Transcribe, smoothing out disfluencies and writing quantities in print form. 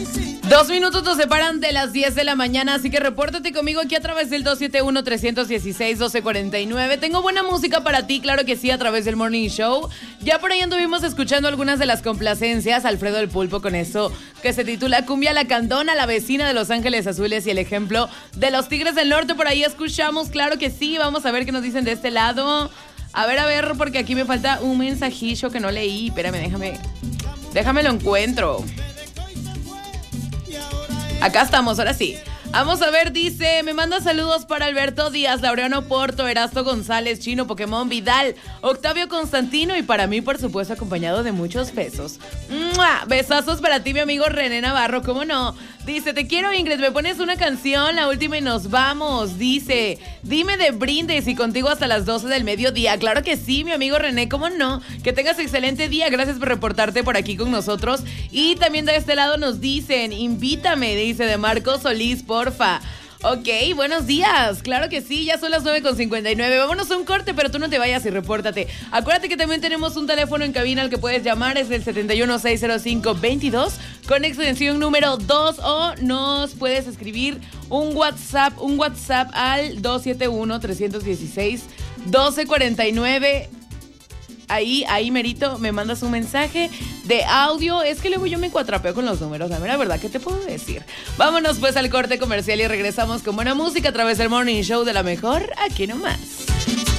2 minutos nos separan de las 10 de la mañana, así que repórtate conmigo aquí a través del 271-316-1249. Tengo buena música para ti, claro que sí, a través del Morning Show. Ya por ahí anduvimos escuchando algunas de las complacencias. Alfredo el Pulpo con eso que se titula Cumbia La Candona, la vecina de Los Ángeles Azules y el ejemplo de los Tigres del Norte. Por ahí escuchamos, claro que sí. Vamos a ver qué nos dicen de este lado. A ver, porque aquí me falta un mensajillo que no leí. Espérame, déjame lo encuentro. Acá estamos, ahora sí. Vamos a ver, dice, me manda saludos para Alberto Díaz, Laureano Porto, Erasto González, Chino, Pokémon Vidal, Octavio Constantino y para mí, por supuesto, acompañado de muchos besos. ¡Mua! Besazos para ti, mi amigo René Navarro, ¿cómo no? Dice, te quiero, Ingrid, me pones una canción, la última y nos vamos. Dice, dime de Brindes y contigo hasta las 12 del mediodía. Claro que sí, mi amigo René, ¿cómo no? Que tengas excelente día, gracias por reportarte por aquí con nosotros. Y también de este lado nos dicen, invítame, dice de Marcos Solís, porfa. Ok, buenos días, claro que sí, ya son las 9:59, vámonos a un corte, pero tú no te vayas y repórtate. Acuérdate que también tenemos un teléfono en cabina al que puedes llamar, es el 7160522 con extensión número 2 o nos puedes escribir un WhatsApp al 271-316-1249. Ahí merito, me mandas un mensaje de audio. Es que luego yo me encuatrapeo con los números, la verdad, ¿qué te puedo decir? Vámonos pues al corte comercial y regresamos con buena música a través del Morning Show de la mejor, aquí nomás.